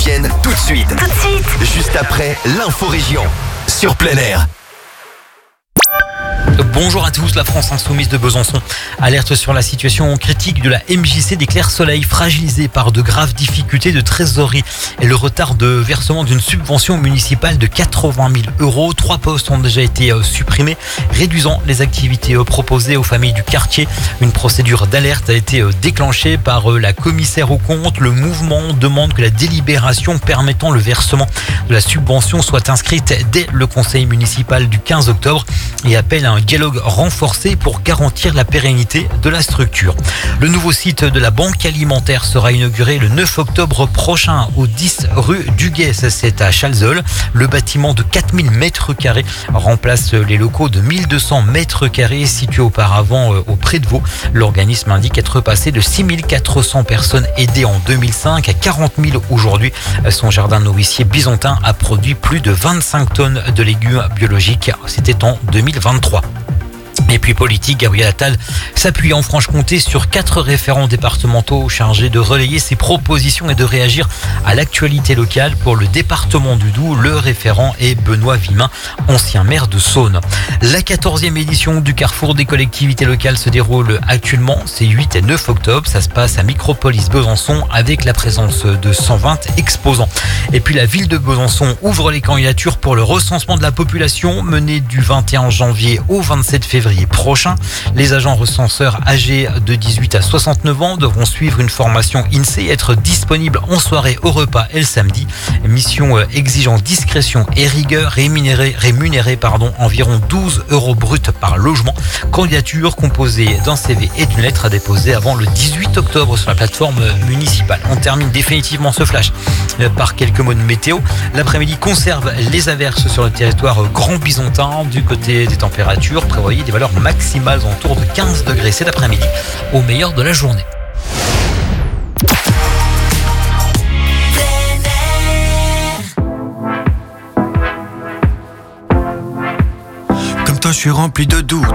reviennent tout de suite. Tout de suite. Juste après l'info-région. Sur Plein Air. Bonjour à tous, la France Insoumise de Besançon alerte sur la situation critique de la MJC des Clairs Soleil, fragilisée par de graves difficultés de trésorerie et le retard de versement d'une subvention municipale de 80 000 euros. 3 postes ont déjà été supprimés, réduisant les activités proposées aux familles du quartier. Une procédure d'alerte a été déclenchée par la commissaire aux comptes. Le mouvement demande que la délibération permettant le versement de la subvention soit inscrite dès le conseil municipal du 15 octobre et appelle à un dialogue renforcé pour garantir la pérennité de la structure. Le nouveau site de la Banque Alimentaire sera inauguré le 9 octobre prochain au 10 rue du Guet, c'est à Chalzeul. Le bâtiment de 4000 mètres carrés remplace les locaux de 1200 mètres carrés situés auparavant auprès de Vaud. L'organisme indique être passé de 6400 personnes aidées en 2005 à 40 000 aujourd'hui. Son jardin nourricier byzantin a produit plus de 25 tonnes de légumes biologiques. C'était en 2023. Et puis politique, Gabriel Attal s'appuie en Franche-Comté sur 4 référents départementaux chargés de relayer ses propositions et de réagir à l'actualité locale. Pour le département du Doubs, le référent est Benoît Vimin, ancien maire de Saône. La 14e édition du Carrefour des collectivités locales se déroule actuellement, c'est 8 et 9 octobre. Ça se passe à Micropolis Besançon avec la présence de 120 exposants. Et puis la ville de Besançon ouvre les candidatures pour le recensement de la population mené du 21 janvier au 27 février prochain. Les agents recenseurs âgés de 18 à 69 ans devront suivre une formation INSEE et être disponibles en soirée, au repas et le samedi. Mission exigeant discrétion et rigueur, rémunéré environ 12 € bruts par logement. Candidature composée d'un CV et d'une lettre à déposer avant le 18 octobre sur la plateforme municipale. On termine définitivement ce flash par quelques mots de météo. L'après-midi conserve les averses sur le territoire grand byzantin. Du côté des températures, prévoyez des valeurs maximales autour de 15 degrés cet après-midi au meilleur de la journée. Comme toi je suis rempli de doutes.